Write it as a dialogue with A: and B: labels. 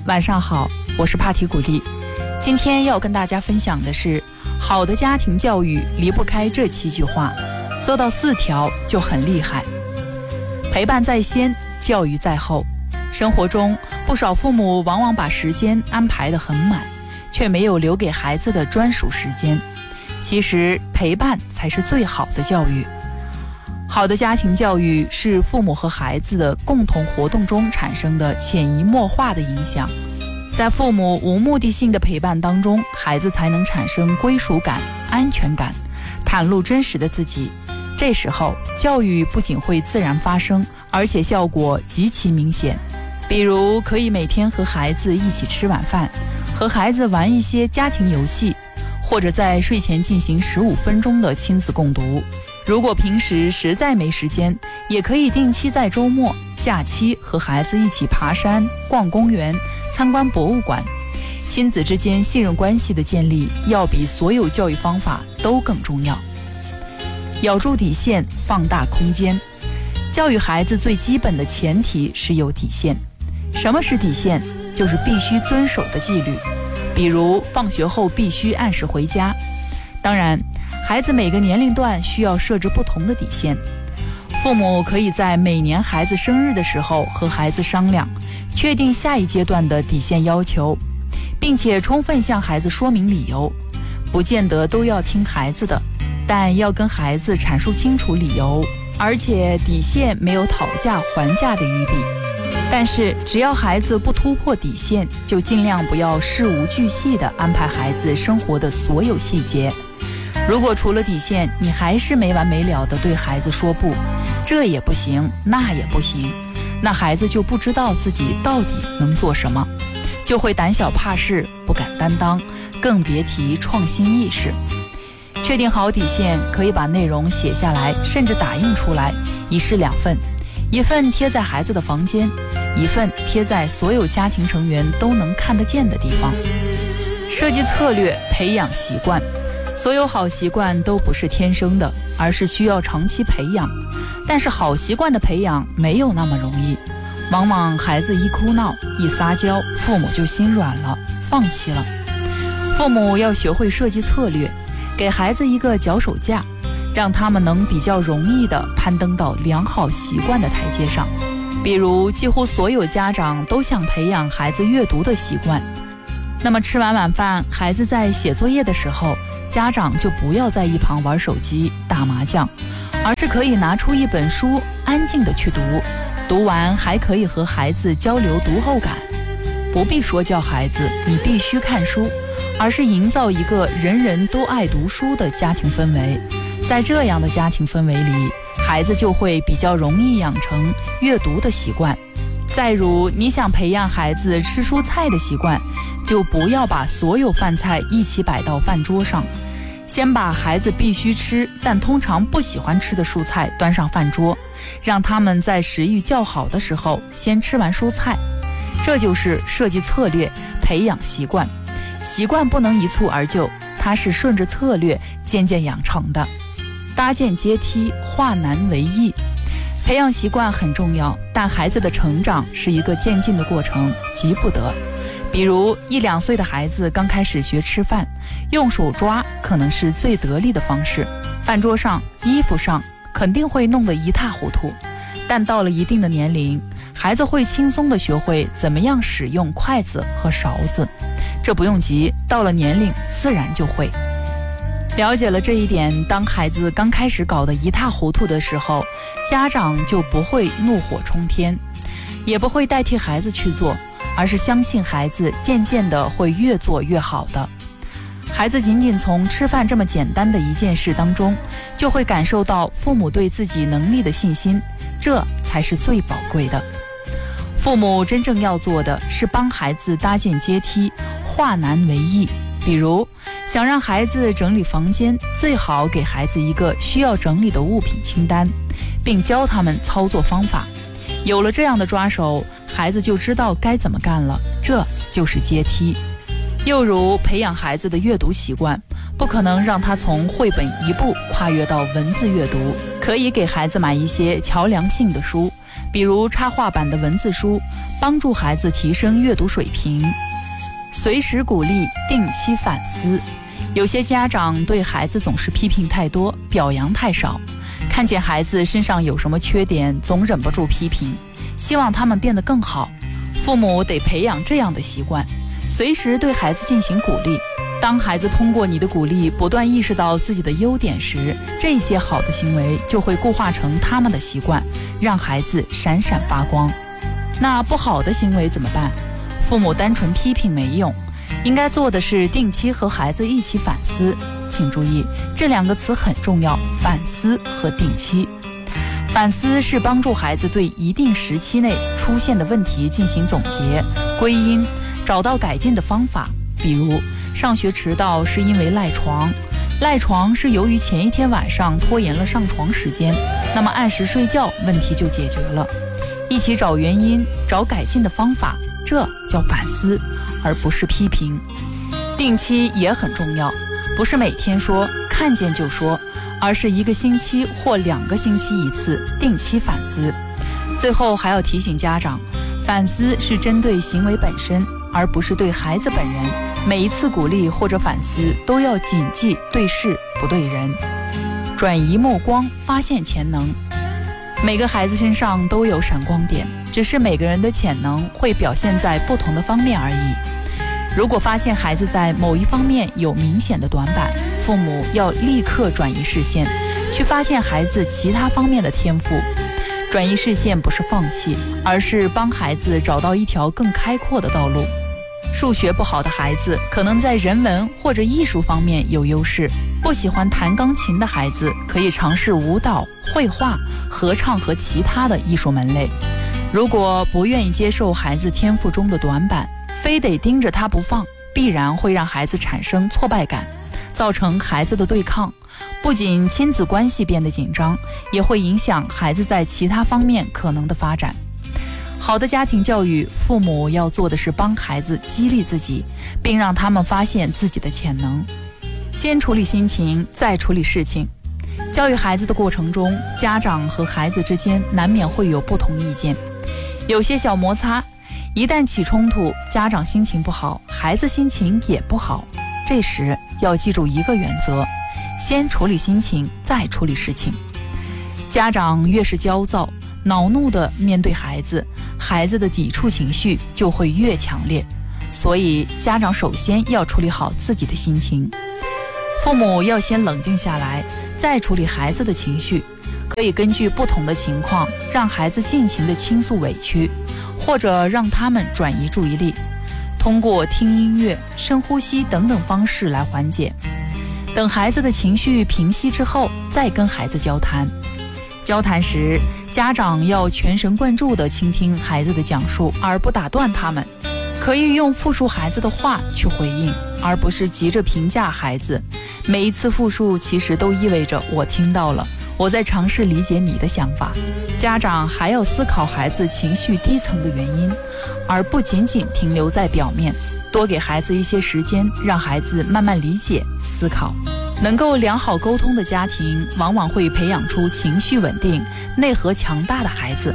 A: 晚上好，我是帕提古丽。今天要跟大家分享的是，好的家庭教育离不开这7句话，做到4条就很厉害。陪伴在先，教育在后。生活中，不少父母往往把时间安排得很满，却没有留给孩子的专属时间。其实，陪伴才是最好的教育。好的家庭教育是父母和孩子的共同活动中产生的潜移默化的影响。在父母无目的性的陪伴当中，孩子才能产生归属感、安全感，袒露真实的自己。这时候，教育不仅会自然发生，而且效果极其明显。比如，可以每天和孩子一起吃晚饭，和孩子玩一些家庭游戏，或者在睡前进行15分钟的亲子共读。如果平时实在没时间，也可以定期在周末、假期和孩子一起爬山、逛公园、参观博物馆。亲子之间信任关系的建立，要比所有教育方法都更重要。咬住底线，放大空间。教育孩子最基本的前提是有底线。什么是底线？就是必须遵守的纪律。比如，放学后必须按时回家。当然，孩子每个年龄段需要设置不同的底线。父母可以在每年孩子生日的时候和孩子商量，确定下一阶段的底线要求，并且充分向孩子说明理由。不见得都要听孩子的，但要跟孩子阐述清楚理由，而且底线没有讨价还价的余地。但是只要孩子不突破底线，就尽量不要事无巨细地安排孩子生活的所有细节。如果除了底线，你还是没完没了地对孩子说不，这也不行，那也不行，那孩子就不知道自己到底能做什么，就会胆小怕事，不敢担当，更别提创新意识。确定好底线，可以把内容写下来，甚至打印出来，一式2份，一份贴在孩子的房间，一份贴在所有家庭成员都能看得见的地方。设计策略，培养习惯。所有好习惯都不是天生的，而是需要长期培养。但是好习惯的培养没有那么容易，往往孩子一哭闹、一撒娇，父母就心软了，放弃了。父母要学会设计策略，给孩子一个脚手架，让他们能比较容易地攀登到良好习惯的台阶上。比如，几乎所有家长都想培养孩子阅读的习惯。那么吃完晚饭，孩子在写作业的时候，家长就不要在一旁玩手机、打麻将，而是可以拿出一本书，安静地去读。读完还可以和孩子交流读后感。不必说教孩子你必须看书，而是营造一个人人都爱读书的家庭氛围。在这样的家庭氛围里，孩子就会比较容易养成阅读的习惯。再如，你想培养孩子吃蔬菜的习惯，就不要把所有饭菜一起摆到饭桌上，先把孩子必须吃但通常不喜欢吃的蔬菜端上饭桌，让他们在食欲较好的时候先吃完蔬菜。这就是设计策略，培养习惯。习惯不能一蹴而就，它是顺着策略渐渐养成的。搭建阶梯，化难为易。培养习惯很重要，但孩子的成长是一个渐进的过程，急不得。比如1、2岁的孩子刚开始学吃饭，用手抓可能是最得力的方式，饭桌上、衣服上肯定会弄得一塌糊涂。但到了一定的年龄，孩子会轻松地学会怎么样使用筷子和勺子，这不用急，到了年龄自然就会。了解了这一点，当孩子刚开始搞得一塌糊涂的时候，家长就不会怒火冲天，也不会代替孩子去做，而是相信孩子渐渐的会越做越好的。孩子仅仅从吃饭这么简单的一件事当中，就会感受到父母对自己能力的信心，这才是最宝贵的。父母真正要做的是帮孩子搭建阶梯，化难为易。比如，想让孩子整理房间，最好给孩子一个需要整理的物品清单，并教他们操作方法。有了这样的抓手，孩子就知道该怎么干了，这就是阶梯。又如培养孩子的阅读习惯，不可能让他从绘本一步跨越到文字阅读，可以给孩子买一些桥梁性的书， 比如插画版的文字书，帮助孩子提升阅读水平。随时鼓励，定期反思。有些家长对孩子总是批评太多，表扬太少，看见孩子身上有什么缺点，总忍不住批评，希望他们变得更好。父母得培养这样的习惯，随时对孩子进行鼓励。当孩子通过你的鼓励不断意识到自己的优点时，这些好的行为就会固化成他们的习惯，让孩子闪闪发光。那不好的行为怎么办？父母单纯批评没用，应该做的是定期和孩子一起反思。请注意，这两个词很重要，反思和定期。反思是帮助孩子对一定时期内出现的问题进行总结、归因，找到改进的方法。比如上学迟到是因为赖床是由于前一天晚上拖延了上床时间，那么按时睡觉，问题就解决了。一起找原因，找改进的方法，这叫反思，而不是批评。定期也很重要，不是每天说，看见就说，而是1个星期或2个星期一次，定期反思。最后还要提醒家长，反思是针对行为本身，而不是对孩子本人。每一次鼓励或者反思都要谨记对事不对人，转移目光，发现潜能。每个孩子身上都有闪光点，只是每个人的潜能会表现在不同的方面而已。如果发现孩子在某一方面有明显的短板，父母要立刻转移视线，去发现孩子其他方面的天赋。转移视线不是放弃，而是帮孩子找到一条更开阔的道路。数学不好的孩子可能在人文或者艺术方面有优势，不喜欢弹钢琴的孩子可以尝试舞蹈、绘画、合唱和其他的艺术门类。如果不愿意接受孩子天赋中的短板，非得盯着他不放，必然会让孩子产生挫败感，造成孩子的对抗，不仅亲子关系变得紧张，也会影响孩子在其他方面可能的发展。好的家庭教育，父母要做的是帮孩子激励自己，并让他们发现自己的潜能。先处理心情，再处理事情。教育孩子的过程中，家长和孩子之间难免会有不同意见，有些小摩擦，一旦起冲突，家长心情不好，孩子心情也不好。这时要记住一个原则，先处理心情，再处理事情。家长越是焦躁、恼怒地面对孩子，孩子的抵触情绪就会越强烈。所以家长首先要处理好自己的心情。父母要先冷静下来，再处理孩子的情绪。可以根据不同的情况，让孩子尽情地倾诉委屈，或者让他们转移注意力，通过听音乐、深呼吸等等方式来缓解。等孩子的情绪平息之后，再跟孩子交谈。交谈时，家长要全神贯注地倾听孩子的讲述，而不打断他们。可以用复述孩子的话去回应，而不是急着评价孩子。每一次复述其实都意味着我听到了，我在尝试理解你的想法。家长还要思考孩子情绪低层的原因，而不仅仅停留在表面，多给孩子一些时间，让孩子慢慢理解、思考。能够良好沟通的家庭，往往会培养出情绪稳定、内核强大的孩子。